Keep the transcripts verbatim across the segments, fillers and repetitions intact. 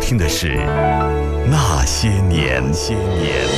听的是那些年，那些年。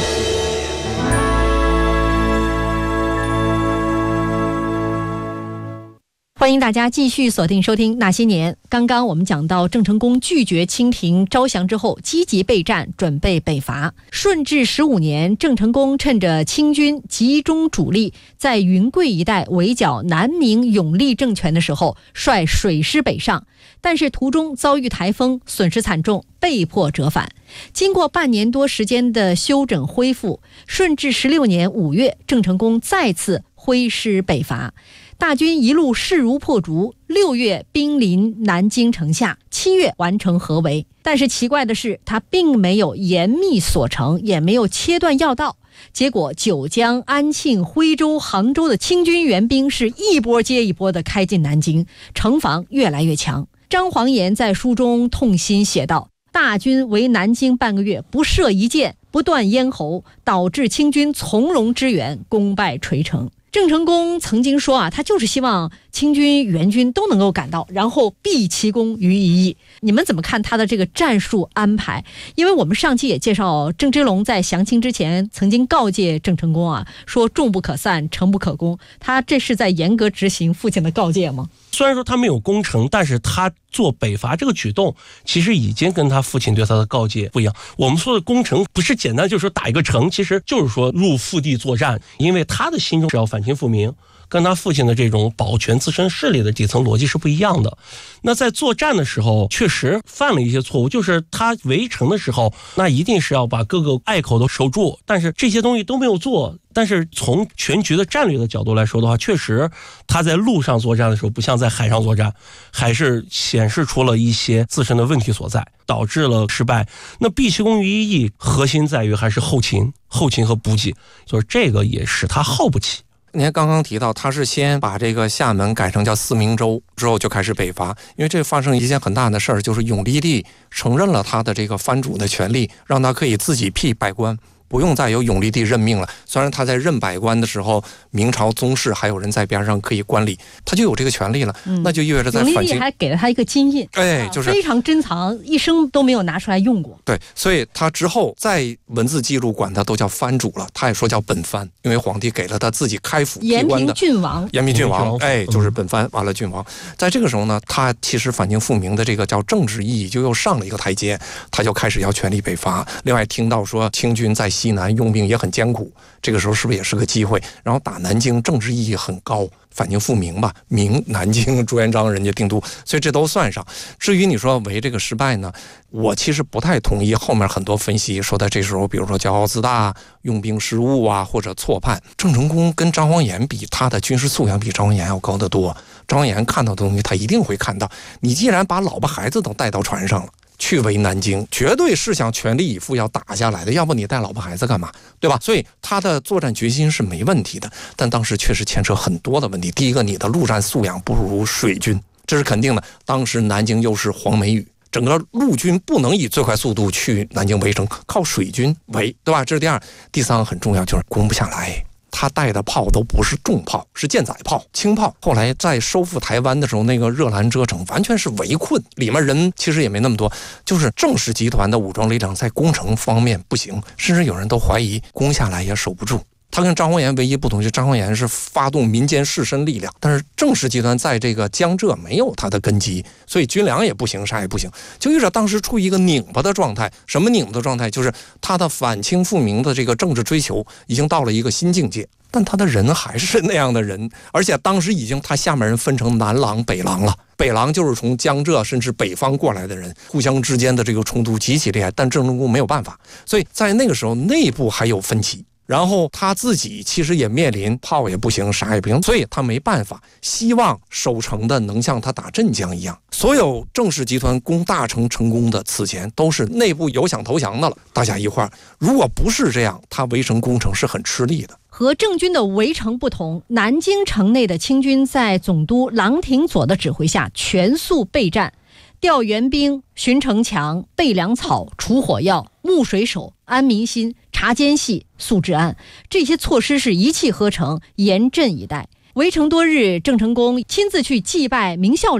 欢迎大家继续锁定收听那些年。刚刚我们讲到郑成功拒绝清廷招降之后，积极备战，准备北伐。顺治十五年，郑成功趁着清军集中主力在云贵一带围剿南明永历政权的时候，率水师北上，但是途中遭遇台风，损失惨重，被迫折返。经过半年多时间的休整恢复，顺治十六年五月，郑成功再次挥师北伐。大军一路势如破竹，六月兵临南京城下，七月完成合围。但是奇怪的是，他并没有严密锁城，也没有切断要道。结果九江、安庆、徽州、杭州的清军援兵是一波接一波的开进南京，城防越来越强。张煌言在书中痛心写道：大军围南京半个月，不射一箭，不断咽喉，导致清军从容支援，功败垂成。郑成功曾经说啊，他就是希望清军援军都能够赶到，然后毕其功于一役。你们怎么看他的这个战术安排？因为我们上期也介绍，郑芝龙在降清之前曾经告诫郑成功啊，说众不可散，城不可攻。他这是在严格执行父亲的告诫吗？ 虽然说他没有攻城，但是他做北伐这个举动其实已经跟他父亲对他的告诫不一样。我们说的攻城不是简单就是说打一个城，其实就是说入腹地作战，因为他的心中是要反清复明，跟他父亲的这种保全自身势力的底层逻辑是不一样的。那在作战的时候确实犯了一些错误，就是他围城的时候那一定是要把各个隘口都守住，但是这些东西都没有做。但是从全局的战略的角度来说的话，确实他在路上作战的时候不像在海上作战，还是显示出了一些自身的问题所在，导致了失败。那毕其功于一役，核心在于还是后勤后勤和补给，就是这个也使他耗不起。 您看刚刚提到，他是先把这个厦门改成叫四明州，之后就开始北伐。因为这发生一件很大的事儿，就是永历帝承认了他的这个藩主的权利，让他可以自己辟百官，不用再由永历帝任命了。虽然他在任百官的时候，明朝宗室还有人在边上可以管理，他就有这个权利了。嗯、那就意味着在反清， 永历帝还给了他一个金印， 哎，就是非常珍藏，一生都没有拿出来用过。 对，所以他之后在文字记录管他都叫藩主了，他也说叫本藩，因为皇帝给了他自己开府辟官的延平郡王， 延平郡王，哎，就是本藩完了郡王。在这个时候呢，他其实反清复明的这个叫政治意义就又上了一个台阶，他就开始要全力北伐。另外听到说清军在西南用兵也很艰苦，这个时候是不是也是个机会？然后打南京政治意义很高，反清复明吧，明南京朱元璋人家定都，所以这都算上。至于你说围这个失败呢，我其实不太同意后面很多分析说在这时候比如说骄傲自大，用兵失误啊，或者错判。郑成功跟张煌言比，他的军事素养比张煌言要高得多。张煌言看到的东西他一定会看到，你既然把老婆孩子都带到船上了去围南京，绝对是想全力以赴要打下来的，要不你带老婆孩子干嘛，对吧？所以他的作战决心是没问题的，但当时确实牵扯很多的问题。第一个，你的陆战素养不如水军，这是肯定的。当时南京又是黄梅雨，整个陆军不能以最快速度去南京围城，靠水军围，对吧？这是第二。第三个很重要，就是攻不下来。他带的炮都不是重炮，是舰载炮、轻炮。后来在收复台湾的时候，那个热兰遮城完全是围困，里面人其实也没那么多，就是郑氏集团的武装力量在攻城方面不行，甚至有人都怀疑攻下来也守不住。他跟张煌言唯一不同，就张煌言是发动民间士绅力量，但是郑氏集团在这个江浙没有他的根基，所以军粮也不行，啥也不行，就意味着当时处于一个拧巴的状态。什么拧巴的状态？就是他的反清复明的这个政治追求已经到了一个新境界，但他的人还是那样的人，而且当时已经他下面人分成南狼、北狼了。北狼就是从江浙甚至北方过来的人，互相之间的这个冲突极其厉害，但郑成功没有办法，所以在那个时候内部还有分歧。然后他自己其实也面临炮也不行，啥也不行，所以他没办法，希望守城的能像他打镇江一样。所有郑氏集团攻大城成功的此前都是内部有想投降的了，大家一块儿。如果不是这样，他围城攻城是很吃力的。 和郑军的围城不同，南京城内的清军在总督郎廷佐的指挥下全速备战，调援兵、巡城墙、备粮草、除火药、牧水手、安民心、查奸细、肃治安，这些措施是一气呵成，严阵以待。围城多日，郑成功亲自去祭拜明孝